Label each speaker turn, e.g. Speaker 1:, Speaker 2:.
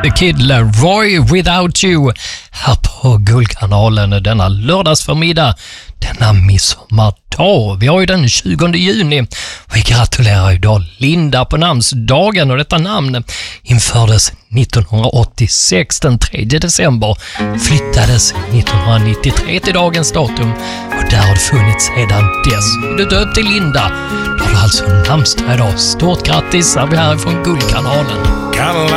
Speaker 1: The Kid Laroi, Without You, här på Guldkanalen denna lördagsförmiddag, denna midsommardag. Vi har ju den 20 juni och vi gratulerar idag Linda på namnsdagen, och detta namn infördes 1986, den 3 december, flyttades 1993 till dagens datum och där har det funnits sedan dess. Är du döpt till Linda, då har du alltså namnsdag idag. Stort grattis, är vi härifrån Guldkanalen.